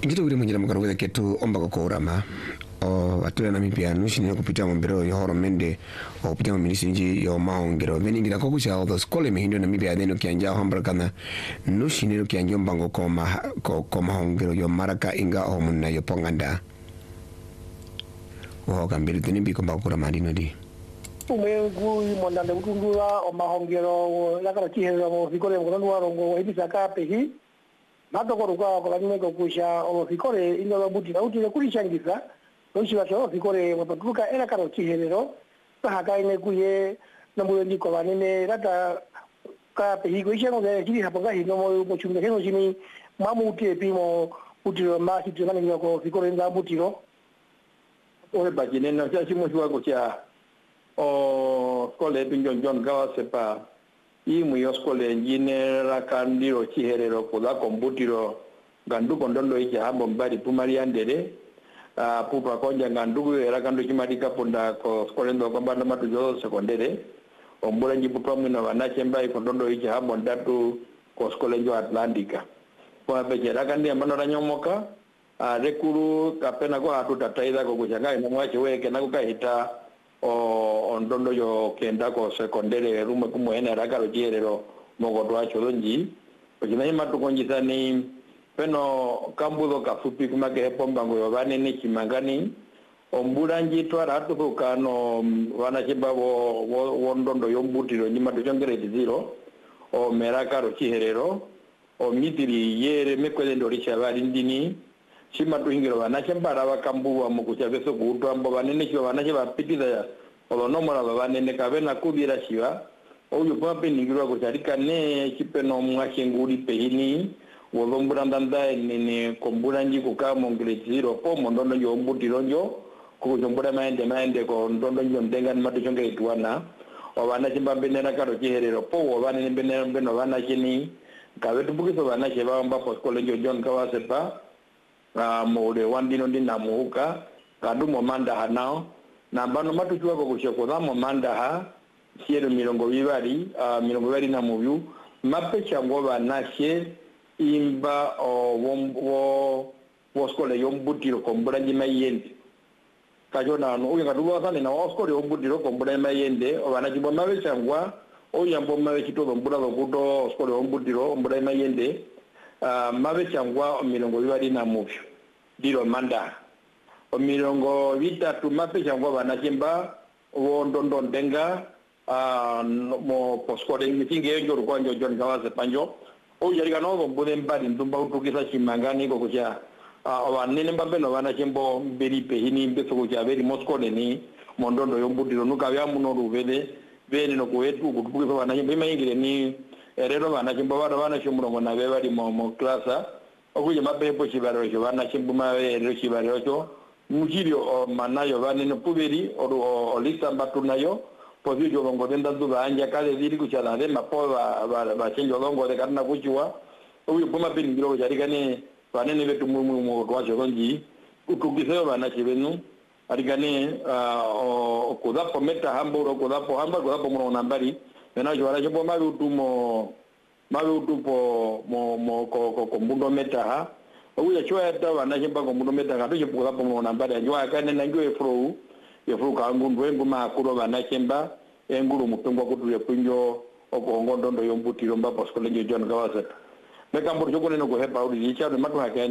Injito wile mwenye mkaro wile ketu omba kwa urama o atule na mipia nushi nina kupitia mbero yo horo mende o kupitia minisi nji yo maongero veni ngira kokusha o skole mihindo na mipia adeno kianja hambra kana nushi nino kianja mbango ko maongero yo maraka inga o muna yo ponganda o kambiri tenibi komba kura marino di umengu mondande utundula o mahongero yakara chihero mo fikore mo rongo ebisa ka pehi matokoroka kolanimeko kusha o fikore inga butira utile kulishangisa noshi bacho fikore mapatuka era karo chiherero sahaka ine kuye nambuye ndiko banene rata ka pehi kuisha no de kiri haponga hino mo chumbe heno chini mamuti pimo utiro masi tsemani ngako fikore nga butiro o bajine na chachi mo shwa kucha o skole pinjon jon gawa sepa imu yo skole njine rakandiro chiherero kula kombutiro gandu kondondo ichi hambo mbari pumari andere pupa konja gandu rakando chimadika ponda ko skole ndo kwamba matu jo sekondere ombula njipupa mwina wanache mbai kondondo ichi hambo ndatu ko skole njo Atlantika kwa peche rakandi ambano ranyomoka rekuru kapena ko hatu tataida ko kuchanga ina mwache weke na kukahita o ndondo yo kenda ko sekondere rume kumwene rakaro chierero mogoto acho lonji ojina imatu konjisani peno kambudo kafupi kumake hepomba ngo yobane ni chimangani ombura njitwa ratu kano wanachimba wo ndondo yombutiro nyimatu chongere tiziro o merakaro chiherero o mitiri yere mekwele ndorisha bali ndini shimatu hingiro wanachimba rawa kambuwa mukuchaveso kuutwa mbo banene chiwa wanachimba pitida olonomora babanene kabena kubira shiwa oyo pape ningirwa kucharika ne chipeno mwashenguri pehini wozombura ndanda nene kombura nji kukamo ngireziro po mondondo yo mbutiro njo kujombura maende ko ndondo njo ndenga matu chongere tuwana obana chimba benera karo chiherero po obana ne benera beno bana chini kabetu bukiso bana cheba mba poskole njo jon kawasepa mole wandino ndina muhuka kadu momanda hanao na bano matu chuwa ko kushoko damo manda ha siero mirongo bibari na muyu mape chango banashe imba wo skole yombutiro kombura njima yende kajona no uya kaduwa sane na wo skole yombutiro kombura njima yende obana jimbo mabe changwa oya mbo mabe chito mbura bakuto skole yombutiro kombura njima yende mabe changwa mirongo bibari na muyu diro manda mirongo vitatu mapecha ngo banachimba wo ndondo ndenga mo poskore mitinge njo rukwanjo jon kawaze panjo o yari kanovo mbule mbali ndumba utukisa chimangani ko kucha abanene mbabeno banachimbo beri pehini mbeso kucha beri moskone ni mondondo yombudiro nuka bya muno ruvele bene no kwetu kutukisa banachimbo imayingire ni erero banachimbo banachimbo na be bali mo klasa okuje mapepo chibaro cyo banachimbo mabe chibaro cyo mujirio manayo vanene puberi o lista mbatunayo pozio longo denda duba anja kale diri kuchala de mapova ba chenjo longo de karna kuchwa uyu poma pini ngiro jarigane vanene betu mumu kwacho longi ukugise bana chibenu arigane o kudapo meta hambo kudapo mo nambari mena jwara jopo mabe utumo mo ko mbundo meta ha oya choya tawa na chimba ko muno meta ka toje puka pomo na mbada jwa ka ne na ngwe fro ka ngundu engu ma kulo bana chimba enguru mutungwa kutuye punjo okongo ndondo yombutiro mba posko lenje John Kawasata meka mbur jogone no go hepa uri cha matu hakene